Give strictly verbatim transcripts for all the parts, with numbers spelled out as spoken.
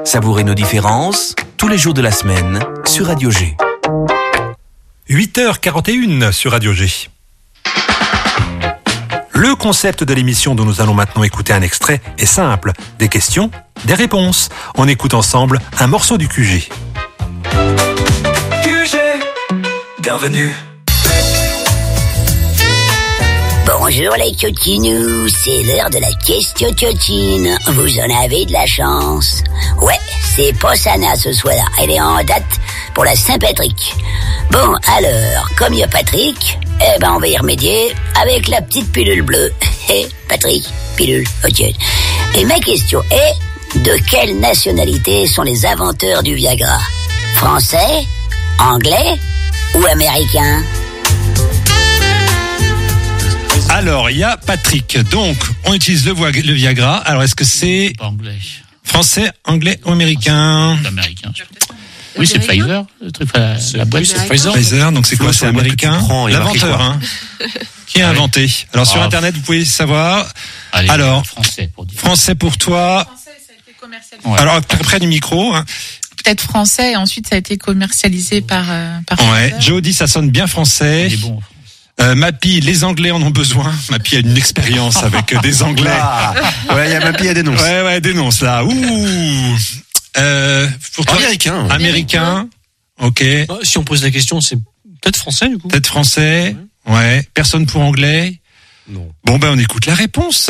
Savourez nos différences tous les jours de la semaine sur Radio G. huit heures quarante et une sur Radio G. Le concept de l'émission dont nous allons maintenant écouter un extrait est simple. Des questions, des réponses. On écoute ensemble un morceau du Q G. Q G, bienvenue. Bonjour les coquinous, c'est l'heure de la question coquine. Vous en avez de la chance. Ouais, c'est Possana ce soir-là. Elle est en date pour la Saint-Patrick. Bon, alors, comme il y a Patrick, eh ben on va y remédier avec la petite pilule bleue. Eh, Patrick, pilule, ok. Et ma question est, de quelle nationalité sont les inventeurs du Viagra? Français, anglais ou américains? Alors, il y a Patrick. Donc, on utilise le, voie, le Viagra. Alors, est-ce que c'est Pas anglais. français, anglais ou américain? C'est américain. Oui, c'est Pfizer. Le truc, la, la boîte, c'est Pfizer. Pfizer, donc c'est quoi? C'est américain. L'inventeur, hein. Qui a Ah oui. inventé? Alors, sur Ah. Internet, vous pouvez savoir. Allez, Alors, français pour dire. Français pour toi. Français, ça a été commercialisé. Ouais. Alors, près près du micro. Hein. Peut-être français et ensuite ça a été commercialisé par euh, par Ouais. Pfizer. Joe dit ça sonne bien français. Il est bon. Euh, Mappy, les Anglais en ont besoin. Mappy a une expérience avec des Anglais. Ah. Ouais, il y a Mappy, il y a dénonce. Ouais, ouais, dénonce là. Ouh. Euh, pour toi, Américain. américain. Ok. Bah, si on pose la question, c'est peut-être français du coup. Peut-être français. Ouais. Personne pour anglais. Non. Bon ben on écoute la réponse.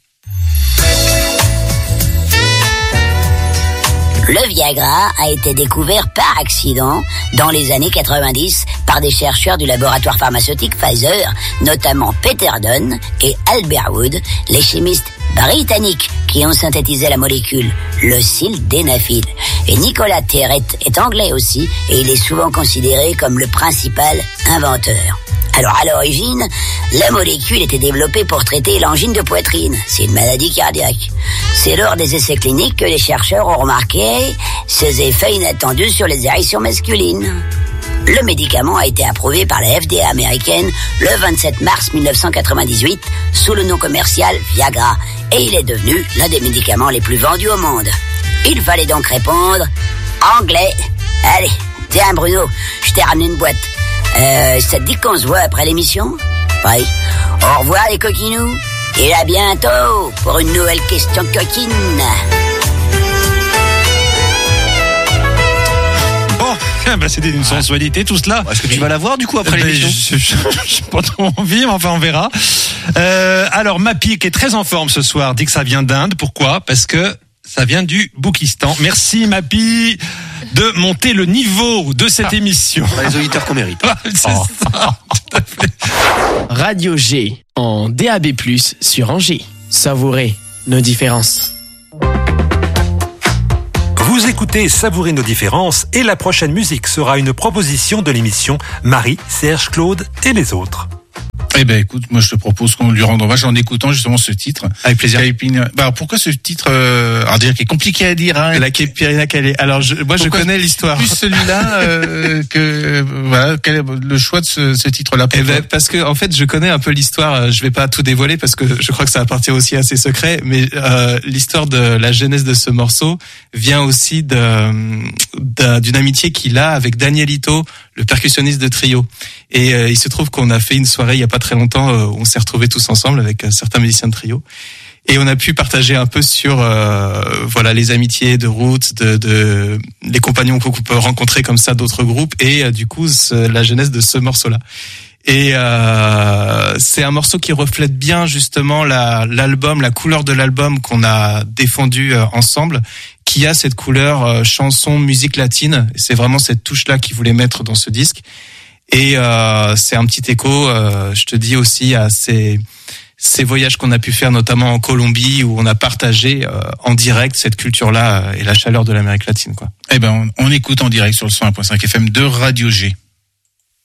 Le Viagra a été découvert par accident dans les années quatre-vingt-dix par des chercheurs du laboratoire pharmaceutique Pfizer, notamment Peter Dunn et Albert Wood, les chimistes britanniques qui ont synthétisé la molécule, le sildenafil. Et Nicolas Terret est anglais aussi et il est souvent considéré comme le principal inventeur. Alors à l'origine, la molécule était développée pour traiter l'angine de poitrine. C'est une maladie cardiaque. C'est lors des essais cliniques que les chercheurs ont remarqué ces effets inattendus sur les érections masculines. Le médicament a été approuvé par la F D A américaine le vingt-sept mars mille neuf cent quatre-vingt-dix-huit sous le nom commercial Viagra et il est devenu l'un des médicaments les plus vendus au monde. Il fallait donc répondre anglais. Allez, tiens Bruno, je t'ai ramené une boîte. Euh, ça te dit qu'on se voit après l'émission? Oui. Au revoir les coquinous. Et à bientôt pour une nouvelle question coquine. Bon, ben c'était une sensualité tout cela. Est-ce que tu vas la voir du coup après Ben, l'émission? je n'ai pas trop envie, mais enfin on verra. Euh, alors Mappy, qui est très en forme ce soir, dit que ça vient d'Inde. Pourquoi? Parce que ça vient du Boukistan. Merci Mappy de monter le niveau de cette émission. Pas les auditeurs qu'on mérite. C'est Oh. ça, tout à fait. Radio G en D A B plus, sur Angers. Savourez nos différences. Vous écoutez Savourer nos différences et la prochaine musique sera une proposition de l'émission Marie, Serge, Claude et les autres. Eh ben, écoute, moi, je te propose qu'on lui rende hommage en écoutant justement ce titre. Avec plaisir. Caipirina. Bah, alors, pourquoi ce titre, euh, alors dire qui est compliqué à dire, hein. La Caipirina Calais. Alors je, moi je Pourquoi connais l'histoire. Plus celui-là, euh, que, euh, voilà, quel est le choix de ce, ce titre-là pour Eh toi? ben, parce que en fait je connais un peu l'histoire. Je vais pas tout dévoiler parce que je crois que ça appartient aussi à ses secrets. Mais euh, l'histoire de la genèse de ce morceau vient aussi de, de d'une amitié qu'il a avec Danielito, le percussionniste de Trio. Et euh, il se trouve qu'on a fait une soirée il y a pas très longtemps. Euh, on s'est retrouvés tous ensemble avec euh, certains musiciens de Trio. Et on a pu partager un peu sur euh, voilà les amitiés de route, de, de les compagnons qu'on peut rencontrer comme ça d'autres groupes et euh, du coup ce, la genèse de ce morceau-là. Et euh, c'est un morceau qui reflète bien justement la, l'album, la couleur de l'album qu'on a défendu euh, ensemble, qui a cette couleur euh, chanson, musique latine. Et c'est vraiment cette touche-là qu'il voulait mettre dans ce disque. Et euh, c'est un petit écho, euh, je te dis aussi à ces ces voyages qu'on a pu faire, notamment en Colombie, où on a partagé euh, en direct cette culture-là euh, et la chaleur de l'Amérique latine, quoi. Eh ben, on, on écoute en direct sur le cent un virgule cinq F M de Radio G.